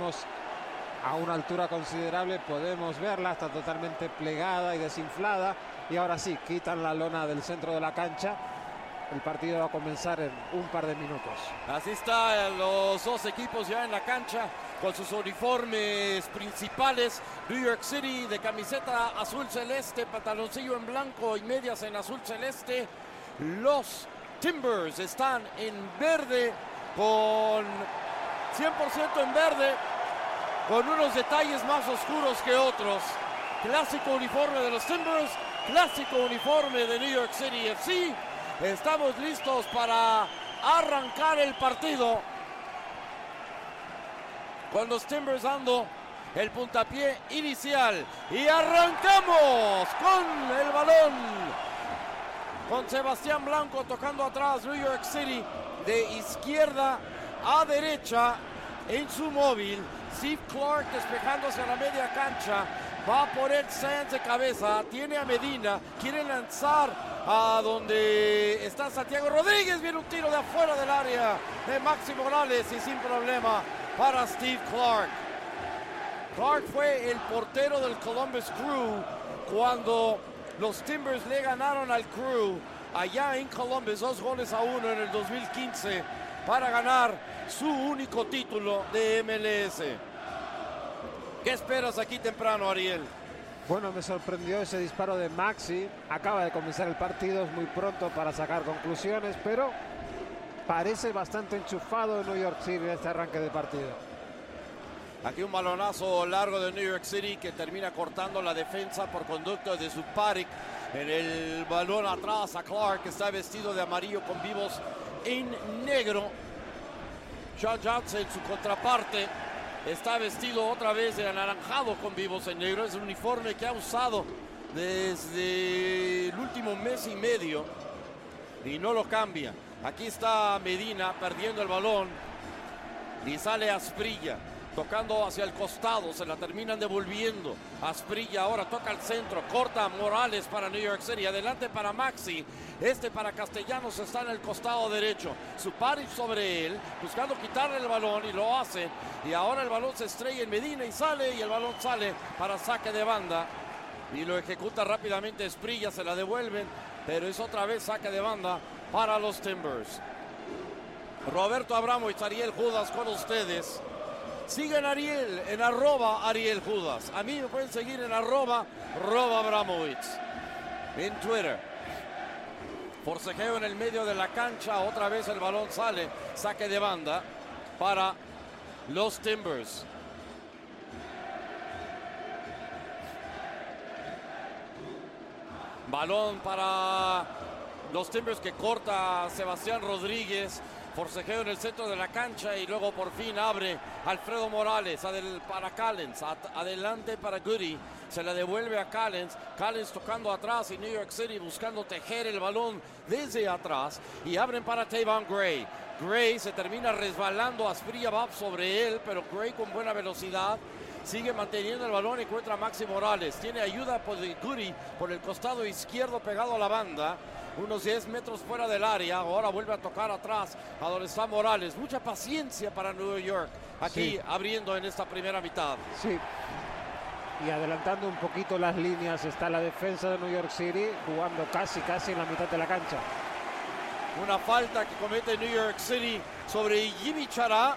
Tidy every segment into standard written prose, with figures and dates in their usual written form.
estamos a una altura considerable, podemos verla, está totalmente plegada y desinflada. Y ahora sí, quitan la lona del centro de la cancha. El partido va a comenzar en un par de minutos. Así están los dos equipos ya en la cancha con sus uniformes principales. New York City de camiseta azul celeste, pantaloncillo en blanco y medias en azul celeste. Los Timbers están en verde, con 100% en verde, con unos detalles más oscuros que otros. Clásico uniforme de los Timbers, clásico uniforme de New York City FC. Estamos listos para arrancar el partido, con los Timbers dando el puntapié inicial. Y arrancamos con el balón, con Sebastián Blanco tocando atrás. New York City de izquierda a derecha en su móvil. Steve Clark despejando hacia la media cancha. Va por Ed Sands de cabeza, tiene a Medina, quiere lanzar a donde está Santiago Rodríguez. Viene un tiro de afuera del área de Maxi Morales y sin problema para Steve Clark. Clark fue el portero del Columbus Crew cuando los Timbers le ganaron al Crew allá en Columbus 2-1 en el 2015 para ganar su único título de MLS. ¿Qué esperas aquí temprano, Ariel? Bueno, me sorprendió ese disparo de Maxi. Acaba de comenzar el partido, es muy pronto para sacar conclusiones, pero parece bastante enchufado en New York City en este arranque de partido. Aquí un balonazo largo de New York City que termina cortando la defensa por conducto de Zuparik. En el balón atrás a Clark, que está vestido de amarillo con vivos en negro. Sean Johnson, su contraparte, está vestido otra vez de anaranjado con vivos en negro. Es el uniforme que ha usado desde el último mes y medio y no lo cambia. Aquí está Medina perdiendo el balón y sale Asprilla tocando hacia el costado, se la terminan devolviendo. Asprilla ahora toca al centro, corta Morales para New York City, adelante para Maxi, para Castellanos, está en el costado derecho. Zuparik sobre él, buscando quitarle el balón y lo hace. Y ahora el balón se estrella en Medina y sale, y el balón sale para saque de banda. Y lo ejecuta rápidamente Asprilla, se la devuelven, pero es otra vez saque de banda para los Timbers. Roberto Abramovich, Ariel Judas con ustedes. Sigan a Ariel en @Ariel Judas. A mí me pueden seguir en @Abramovich en Twitter. Forcejeo en el medio de la cancha. Otra vez el balón sale. Saque de banda para los Timbers. Balón para los Timbers que corta Sebastián Rodríguez. Forcejeo en el centro de la cancha y luego por fin abre Alfredo Morales para Callens, adelante para Goody, se la devuelve a Callens tocando atrás y New York City buscando tejer el balón desde atrás y abren para Tavon Gray. Gray se termina resbalando, Asprilla va sobre él, pero Gray con buena velocidad sigue manteniendo el balón, encuentra a Maxi Morales, tiene ayuda por Goody por el costado izquierdo pegado a la banda. Unos 10 metros fuera del área, ahora vuelve a tocar atrás a donde está Morales. Mucha paciencia para New York, aquí sí, abriendo en esta primera mitad. Sí, y adelantando un poquito las líneas está la defensa de New York City, jugando casi en la mitad de la cancha. Una falta que comete New York City sobre Jimmy Chará.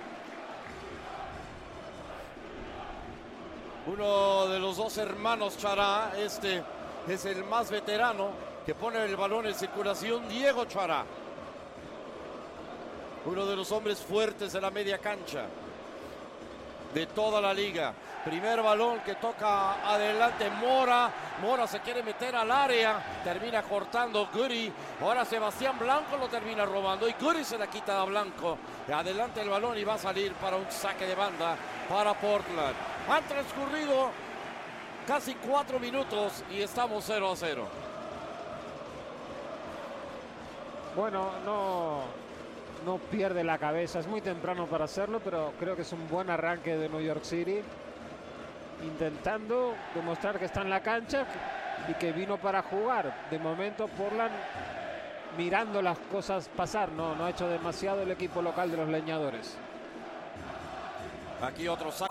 Uno de los dos hermanos Chará, es el más veterano, que pone el balón en circulación, Diego Chará. Uno de los hombres fuertes de la media cancha de toda la liga. Primer balón que toca adelante Mora. Mora se quiere meter al área. Termina cortando Goody. Ahora Sebastián Blanco lo termina robando. Y Goody se la quita a Blanco. Adelante el balón y va a salir para un saque de banda para Portland. Han transcurrido casi 4 minutos y estamos 0-0. Bueno, no pierde la cabeza, es muy temprano para hacerlo, pero creo que es un buen arranque de New York City, intentando demostrar que está en la cancha y que vino para jugar. De momento Portland mirando las cosas pasar, no ha hecho demasiado el equipo local de los leñadores. Aquí otro saque.